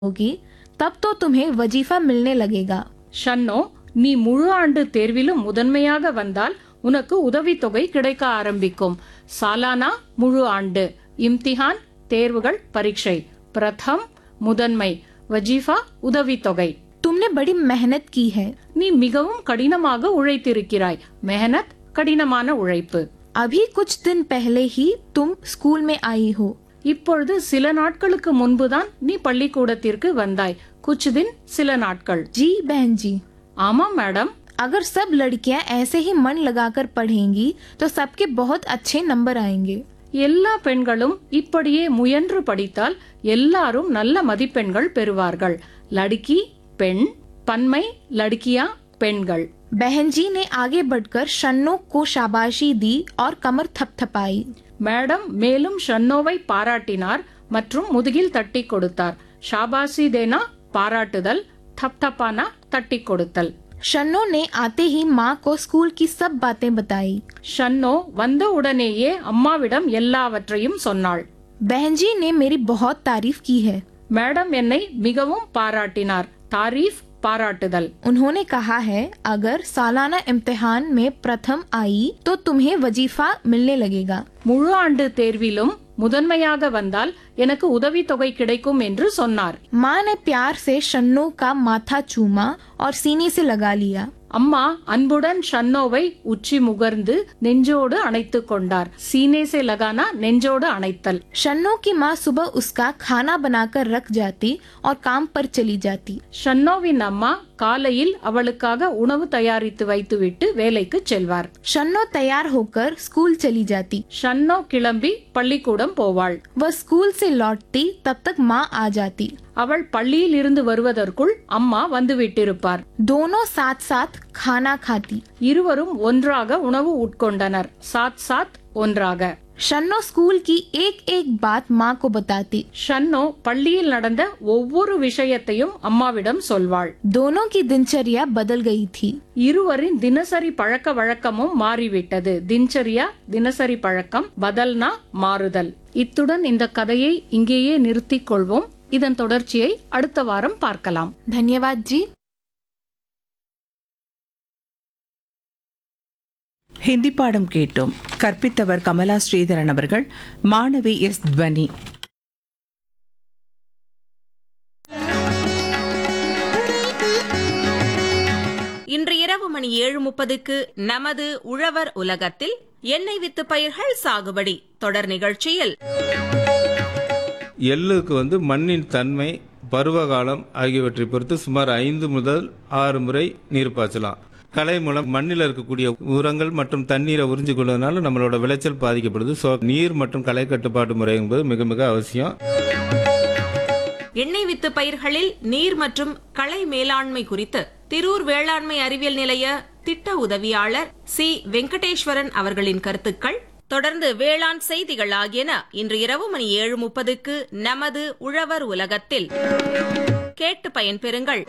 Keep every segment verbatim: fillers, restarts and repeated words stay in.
होगी तब तो तुम्हें वजीफा मिलने लगेगा। ஷன்னோ, நீ முழு ஆண்டு தேர்விலும் முதன்மையாக வந்தால் உனக்கு உதவித்தொகை கிடைக்க ஆரம்பிக்கும். சாலானா முழு ஆண்டு, இம்திஹான் தேர்வுகள் பரீட்சை, பிரதம் முதன்மை, வஜீஃபா உதவித்தொகை. तुमने बड़ी मेहनत की है। நீ மிகவும் கடினமாக உழைத்திருக்கிறாய். மெஹனத் கடினமான உழைப்பு. अभी कुछ दिन पहले ही तुम स्कूल में आई हो। இப்பொழுது சில நாட்களுக்கு முன்புதான் நீ பள்ளிக்கூடத்திற்கு வந்தாய். குச் தின் சில நாட்கள். जी बहन जी, ஆமாம் மேடம். अगर सब लड़कियां ऐसे ही मन लगाकर पढ़ेंगी तो सबके बहुत अच्छे नंबर आएंगे। எல்லா பெண்களும் இப்படியே முயன்று படித்தால் எல்லாரும் நல்ல மதிப்பெண்கள் பெறுவார்கள். லடுக்கி பெண், பன்மை லடுக்கியா பெண்கள். बहन जी ने आगे बढ़कर शन्नो को शाबाशी दी और कमर थपथपाई। மேடம் மேலும் ஷன்னோவை பாராட்டினார் மற்றும் முதுகில் தட்டி கொடுத்தார். ஷாபாசி தேனா பாராட்டுதல், தப்தப்பானா தட்டி கொடுத்தல். शन्नो ने आते ही माँ को स्कूल की सब बातें बताई। ஷன்னோ வந்த உடனேயே அம்மாவிடம் எல்லாவற்றையும் சொன்னாள். बहन जी ने मेरी बहुत तारीफ की है। மேடம் என்னை மிகவும் பாராட்டினார். தாரீஃப் பாராட்டுதல். उन्होंने कहा है अगर सालाना इम्तिहान में प्रथम आई तो तुम्हें वजीफा मिलने लगेगा। முழு ஆண்டு தேர்விலும் முதன்மையாக வந்தால் எனக்கு உதவித்தொகை கிடைக்கும் என்று சொன்னார். माँ ने प्यार से शन्नो का माथा चूमा और सीने से लगा लिया। அம்மா அன்புடன் ஷன்னோவை உச்சி முகர்ந்து நெஞ்சோடு அணைத்துக் கொண்டார். சீனேசே லகானா நெஞ்சோடு அணைத்தல். शन्नो की माँ सुबह उसका खाना बनाकर रख जाती और काम पर चली जाती। ஷன்னோவின் அம்மா காலையில் அவளுக்காக உணவு தயாரித்து வைத்துவிட்டு வேலைக்கு செல்வார். शन्नो तैयार होकर स्कूल चली जाती। ஷன்னோ கிளம்பி பள்ளிக்கூடம் போவாள். वह स्कूल से लौटती तब तक माँ आ जाती। அவள் பள்ளியில் இருந்து வருவதற்குள் அம்மா வந்து விட்டிருப்பார். दोनों साथ साथ खाना खाती। இருவரும் ஒன்றாக உணவு உட்கொண்டனர். சாத் சாத் ஒன்றாக. शन्नो स्कूल की एक एक बात माँ को बताती। ஷன்னோ பள்ளியில் நடந்த ஒவ்வொரு விஷயத்தையும் அம்மாவிடம் சொல்வாள். दोनों की दिनचर्या बदल गई थी। இருவரின் தினசரி பழக்க வழக்கமும் மாறிவிட்டது. தினச்சரியா தினசரி பழக்கம், பதல்னா மாறுதல். இத்துடன் இந்த கதையை இங்கேயே நிறுத்திக் கொள்வோம். இதன் தொடர்ச்சியை அடுத்த வாரம் பார்க்கலாம். धन्यवाद जी। ஹிந்தி பாடம் கேட்டோம். கற்பித்தவர் கமலா ஸ்ரீதரன் அவர்கள். மாணவி எஸ் துவனி. இன்று இரவு மணி ஏழு முப்பதுக்கு நமது உழவர் உலகத்தில் எண்ணெய் வித்து பயிர்கள் சாகுபடி தொடர் நிகழ்ச்சியில் எள்ளுக்கு வந்து மண்ணின் தன்மை, பருவகாலம் ஆகியவற்றை பொறுத்து சுமார் ஐந்து முதல் ஆறு முறை நீர் பாய்ச்சலாம். களை மூலம் மண்ணில் இருக்கக்கூடிய உரங்கள் மற்றும் தண்ணீரை உறிஞ்சு கொள்வதனால நம்மளோட விளைச்சல் பாதிக்கப்படுது. ஸோ நீர் மற்றும் களை கட்டுப்பாட்டு முறை என்பது மிக மிக அவசியம். எண்ணெய் வித்து பயிர்களில் நீர் மற்றும் களை மேலாண்மை குறித்து திரூர் வேளாண்மை அறிவியல் நிலைய திட்ட உதவியாளர் சி வெங்கடேஸ்வரன் அவர்களின் கருத்துக்கள். தொடர்ந்து வேளாண் செய்திகள் ஆகியன இன்று இரவு மணி ஏழு முப்பதுக்கு நமது உழவர் உலகத்தில் கேட்டு பயன்பெறுங்கள்.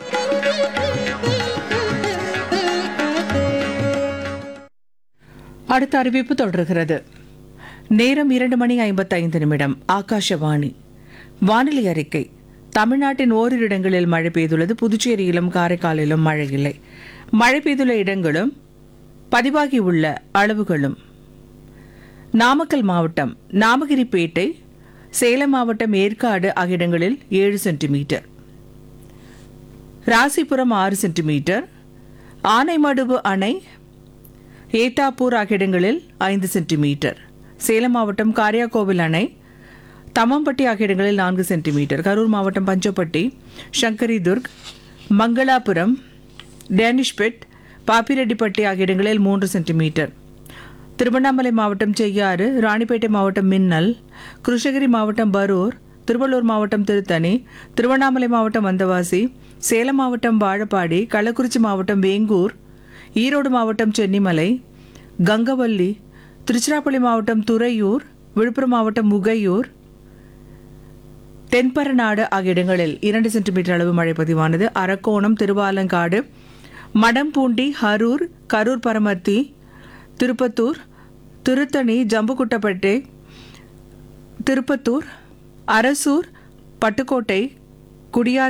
அடுத்த அறிவிப்பு தொடர்கிறது. நேரம் இரண்டு மணி ஐம்பத்தைந்து நிமிடம். ஆகாஷவாணி. வானிலை அறிக்கை. தமிழ்நாட்டின் ஓரிரு இடங்களில் மழை பெய்துள்ளது. புதுச்சேரியிலும் காரைக்காலிலும் மழை இல்லை. மழை பெய்துள்ள இடங்களும் பதிவாகியுள்ள அளவுகளும்: நாமக்கல் மாவட்டம் நாமகிரிப்பேட்டை, சேலம் மாவட்டம் ஏற்காடு ஆகிய இடங்களில் ஏழு சென்டிமீட்டர், ராசிபுரம் ஆறு சென்டிமீட்டர், ஆனைமடுவு அணை, ஏத்தாப்பூர் ஆகிய இடங்களில் ஐந்து சென்டிமீட்டர், சேலம் மாவட்டம் காரியாக்கோவில் அணை, தம்மம்பட்டி ஆகிய இடங்களில் நான்கு சென்டிமீட்டர், கரூர் மாவட்டம் பஞ்சப்பட்டி, சங்கரிதுர்க், மங்களாபுரம், டேனிஷ்பெட், பாப்பிரெட்டிப்பட்டி ஆகிய இடங்களில் மூன்று சென்டிமீட்டர், திருவண்ணாமலை மாவட்டம் செய்யாறு, ராணிப்பேட்டை மாவட்டம் மின்னல், கிருஷ்ணகிரி மாவட்டம் பரூர், திருவள்ளூர் மாவட்டம் திருத்தணி, திருவண்ணாமலை மாவட்டம் வந்தவாசி, சேலம் மாவட்டம் வாழப்பாடி, கள்ளக்குறிச்சி மாவட்டம் வேங்கூர், ஈரோடு மாவட்டம் சென்னிமலை, கங்கவல்லி, திருச்சிராப்பள்ளி மாவட்டம் துறையூர், விழுப்புரம் மாவட்டம் முகையூர், தென்பரநாடு ஆகிய இடங்களில் இரண்டு சென்டிமீட்டர் அளவு மழை பதிவானது. அரக்கோணம், திருவாலங்காடு, மடம்பூண்டி, ஹரூர், கரூர் பரமத்தி, திருப்பத்தூர், திருத்தணி, ஜம்புகுட்டப்பேட்டை, திருப்பத்தூர், அரசூர், பட்டுக்கோட்டை, குடியாத்